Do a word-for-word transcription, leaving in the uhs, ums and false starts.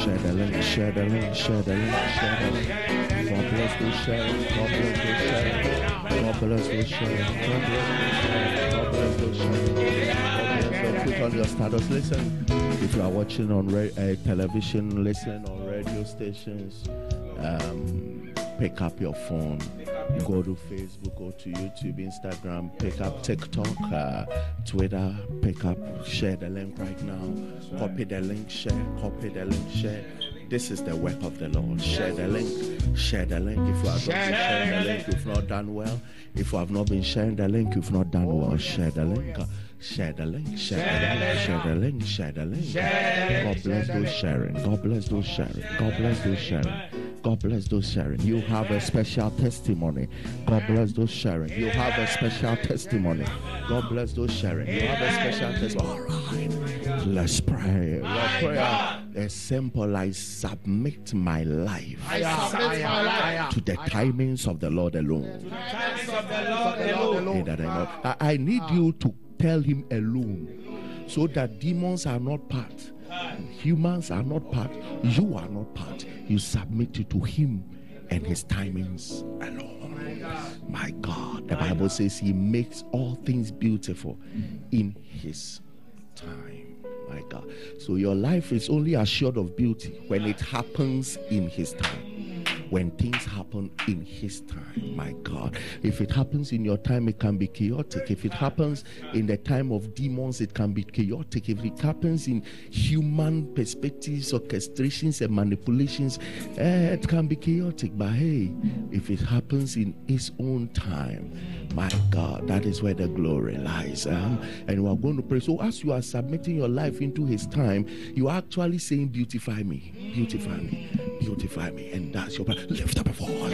Share the link, share the link, share the link, share the link. God bless those sharing. God bless those sharing. God bless those sharing. God bless those sharing. God bless those sharing. God bless those. Put on your status. Listen, if you are watching on ra- uh, television, listen on radio stations, um, pick up your phone. Go to Facebook, go to YouTube, Instagram, pick up TikTok, uh, Twitter, pick up, share the link right now. Copy the link, share, copy the link, share. This is the work of the Lord. Share the link, share the link. If you have not been sharing the link, you've not done well. If you have not been sharing the link, you've not done well. Share the link. Share the link, share the link, share the link, share the link. God bless those sharing. God bless those sharing. God bless those sharing. God bless those sharing. You have a special testimony. God bless those sharing. You have a special testimony. God bless those sharing. You have a special testimony. All right. Let's pray. Your prayer is simple. I submit my life, I submit my life to the timings of the Lord alone. to the times of the Lord alone. In the name of- I, I need you to tell him alone, so that demons are not part, humans are not part, you are not part. You submit it to him and his timings alone. My God, the Bible says he makes all things beautiful in his time. My God, so your life is only assured of beauty when it happens in his time. When things happen in his time, my God. If it happens in your time, it can be chaotic. If it happens in the time of demons, it can be chaotic. If it happens in human perspectives, orchestrations, and manipulations, eh, it can be chaotic. But hey, if it happens in his own time, my God, that is where the glory lies. Um, and we are going to pray. So as you are submitting your life into his time, you are actually saying, beautify me, beautify me, beautify me. And that's your prayer. Lift up a voice.